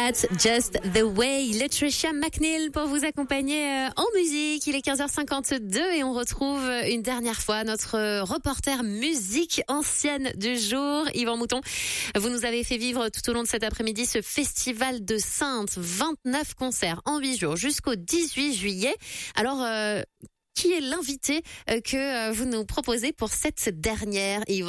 That's Just the Way. Latricia McNeil pour vous accompagner en musique. Il est 15h52 et on retrouve une dernière fois notre reporter musique ancienne du jour, Yvan Mouton. Vous nous avez fait vivre tout au long de cet après-midi ce festival de Saintes. 29 concerts en 8 jours jusqu'au 18 juillet. Alors, qui est l'invité que vous nous proposez pour cette dernière, Yvan ?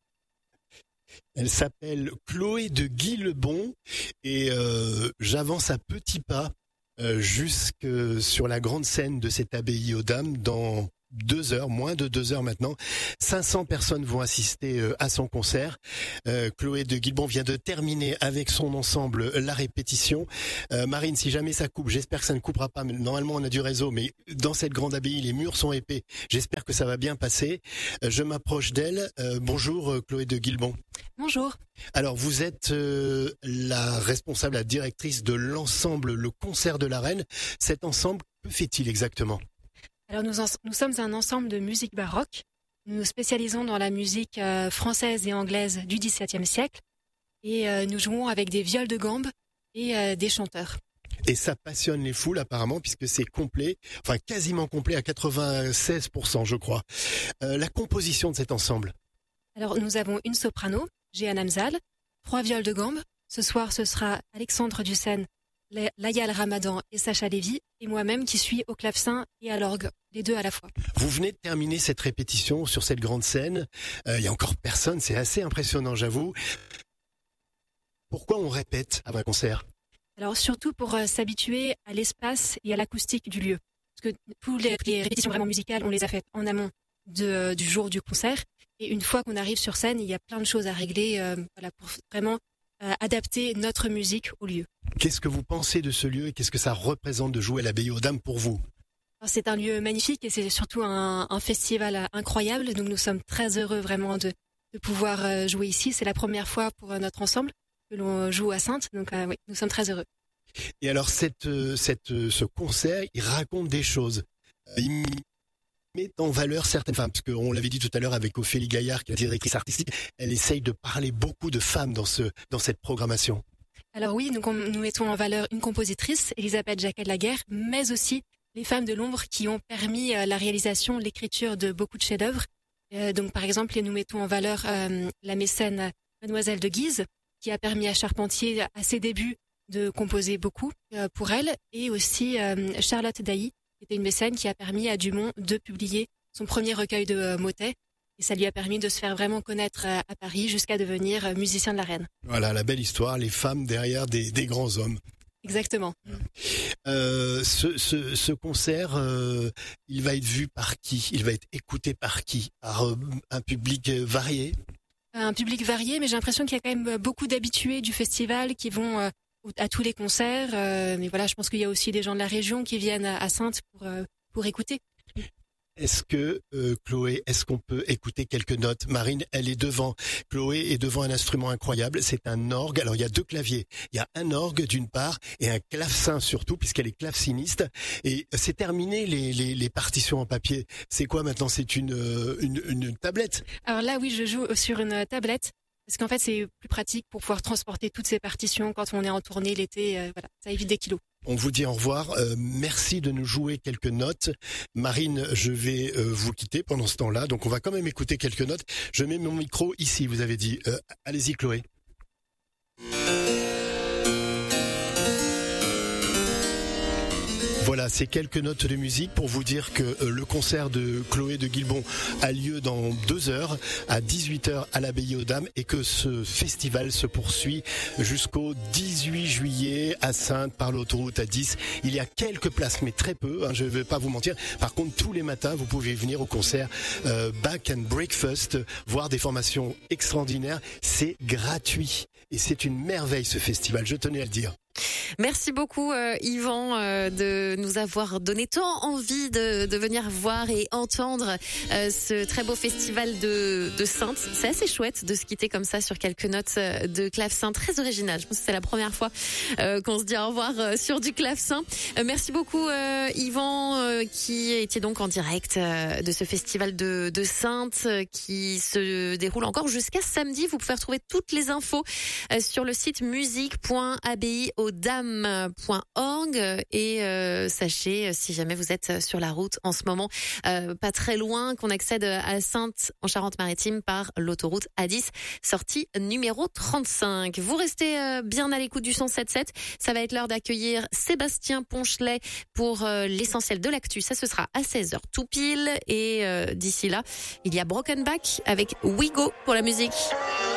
Elle s'appelle Chloé de Guilbon et j'avance à petits pas jusque sur la grande scène de cette abbaye aux Dames dans 2 heures, moins de 2 heures maintenant. 500 personnes vont assister à son concert. Chloé de Guilbon vient de terminer avec son ensemble la répétition. Marine, si jamais ça coupe, j'espère que ça ne coupera pas. Normalement, on a du réseau, mais dans cette grande abbaye, les murs sont épais. J'espère que ça va bien passer. Je m'approche d'elle. Bonjour Chloé de Guilbon. Bonjour. Alors, vous êtes la responsable, la directrice de l'ensemble, le concert de la Reine. Cet ensemble, que fait-il exactement ? Alors nous sommes un ensemble de musique baroque. Nous nous spécialisons dans la musique française et anglaise du XVIIe siècle et nous jouons avec des viols de gambe et des chanteurs. Et ça passionne les foules apparemment puisque c'est complet, enfin quasiment complet à 96% je crois. La composition de cet ensemble. Alors nous avons une soprano, Jeanne Amzal, 3 viols de gambe. Ce soir ce sera Alexandre Dussen, Layal Ramadan et Sacha Lévy, et moi-même qui suis au clavecin et à l'orgue, les deux à la fois. Vous venez de terminer cette répétition sur cette grande scène. Il y a encore personne, c'est assez impressionnant, j'avoue. Pourquoi on répète avant un concert ? Alors surtout pour s'habituer à l'espace et à l'acoustique du lieu. Parce que toutes les répétitions vraiment musicales, on les a faites en amont du jour du concert. Et une fois qu'on arrive sur scène, il y a plein de choses à régler pour vraiment adapter notre musique au lieu. Qu'est-ce que vous pensez de ce lieu et qu'est-ce que ça représente de jouer à l'abbaye aux Dames pour vous ? C'est un lieu magnifique et c'est surtout un festival incroyable. Donc nous sommes très heureux vraiment de pouvoir jouer ici. C'est la première fois pour notre ensemble que l'on joue à Saintes. Donc oui, nous sommes très heureux. Et alors ce concert, il raconte des choses. Il met en valeur certaines femmes, parce qu'on l'avait dit tout à l'heure avec Ophélie Gaillard, qui est la directrice artistique, elle essaye de parler beaucoup de femmes dans cette programmation. Alors oui, nous mettons en valeur une compositrice, Elisabeth Jacquet-Laguerre, mais aussi les femmes de l'ombre qui ont permis la réalisation, l'écriture de beaucoup de chefs-d'œuvre. Donc par exemple, nous mettons en valeur la mécène Mademoiselle de Guise, qui a permis à Charpentier, à ses débuts, de composer beaucoup pour elle, et aussi Charlotte Dailly, qui était une mécène qui a permis à Dumont de publier son premier recueil de motets. Et ça lui a permis de se faire vraiment connaître à Paris jusqu'à devenir musicien de la Reine. Voilà, la belle histoire, les femmes derrière des grands hommes. Exactement. Ce concert, il va être vu par qui ? Il va être écouté par qui ? Par un public varié ? Un public varié, mais j'ai l'impression qu'il y a quand même beaucoup d'habitués du festival qui vont à tous les concerts. Mais voilà, je pense qu'il y a aussi des gens de la région qui viennent à Saintes pour écouter. Est-ce que, Chloé, est-ce qu'on peut écouter quelques notes ? Marine, elle est devant. Chloé est devant un instrument incroyable, c'est un orgue. Alors, il y a 2 claviers. Il y a un orgue d'une part et un clavecin surtout, puisqu'elle est claveciniste. Et c'est terminé les partitions en papier. C'est quoi maintenant ? C'est une tablette ? Alors là, oui, je joue sur une tablette. Parce qu'en fait, c'est plus pratique pour pouvoir transporter toutes ces partitions quand on est en tournée l'été. Voilà, ça évite des kilos. On vous dit au revoir. Merci de nous jouer quelques notes. Marine, je vais vous quitter pendant ce temps-là. Donc, on va quand même écouter quelques notes. Je mets mon micro ici, vous avez dit. Allez-y, Chloé. Voilà, c'est quelques notes de musique pour vous dire que le concert de Chloé de Guilbon a lieu dans 2 heures à 18h à l'abbaye aux Dames et que ce festival se poursuit jusqu'au 18 juillet à Saintes par l'autoroute A10. Il y a quelques places, mais très peu, je ne vais pas vous mentir. Par contre, tous les matins, vous pouvez venir au concert Back and Breakfast, voir des formations extraordinaires. C'est gratuit et c'est une merveille ce festival, je tenais à le dire. Merci beaucoup Yvan de nous avoir donné tant envie de venir voir et entendre ce très beau festival de Saintes. C'est assez chouette de se quitter comme ça sur quelques notes de clavecin, très original. Je pense que c'est la première fois qu'on se dit au revoir sur du clavecin. Merci beaucoup Yvan qui était donc en direct de ce festival de Saintes qui se déroule encore jusqu'à samedi. Vous pouvez retrouver toutes les infos sur le site musique.abbayeauxdames.org et sachez, si jamais vous êtes sur la route en ce moment, pas très loin, qu'on accède à Saintes en Charente-Maritime par l'autoroute A10, sortie numéro 35. Vous restez bien à l'écoute du 107.7. Ça va être l'heure d'accueillir Sébastien Ponchelet pour l'essentiel de l'actu. Ça, ce sera à 16h tout pile. Et d'ici là, il y a Broken Back avec We Go pour la musique.